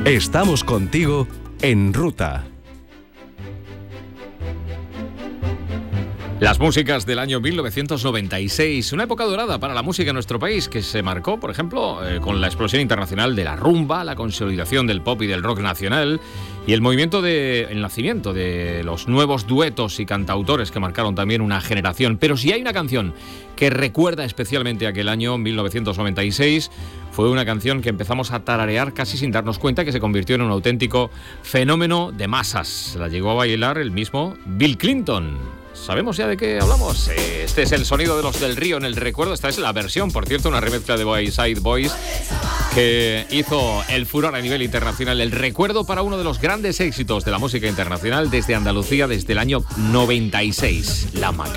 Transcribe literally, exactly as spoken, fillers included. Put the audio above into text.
Estamos contigo en Ruta. Las músicas del año mil novecientos noventa y seis, una época dorada para la música en nuestro país que se marcó, por ejemplo, eh, con la explosión internacional de la rumba, la consolidación del pop y del rock nacional y el movimiento de el nacimiento de los nuevos duetos y cantautores que marcaron también una generación. Pero si hay una canción que recuerda especialmente aquel año mil novecientos noventa y seis, fue una canción que empezamos a tararear casi sin darnos cuenta, que se convirtió en un auténtico fenómeno de masas. La llegó a bailar el mismo Bill Clinton. ¿Sabemos ya de qué hablamos? Este es el sonido de Los del Río en el recuerdo. Esta es la versión, por cierto, una remezcla de Bayside Boys que hizo el furor a nivel internacional. El recuerdo para uno de los grandes éxitos de la música internacional desde Andalucía desde el año noventa y seis, La Macarena.